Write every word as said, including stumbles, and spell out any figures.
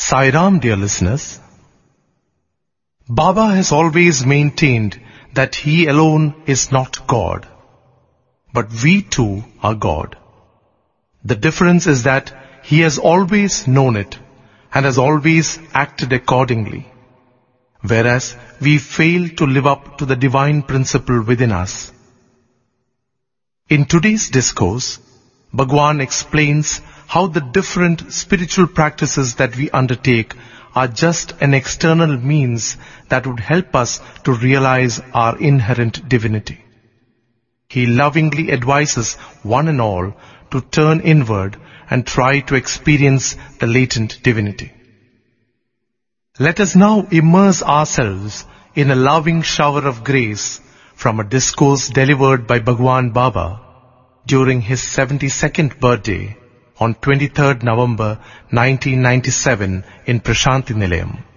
Sai Ram, dear listeners. Baba has always maintained that he alone is not God, but we too are God. The difference is that he has always known it and has always acted accordingly, whereas we fail to live up to the divine principle within us. In today's discourse, Bhagwan explains how the different spiritual practices that we undertake are just an external means that would help us to realize our inherent divinity. He lovingly advises one and all to turn inward and try to experience the latent divinity. Let us now immerse ourselves in a loving shower of grace from a discourse delivered by Bhagwan Baba during his seventy-second birthday on twenty-third November nineteen ninety-seven in Prashanti Nilayam.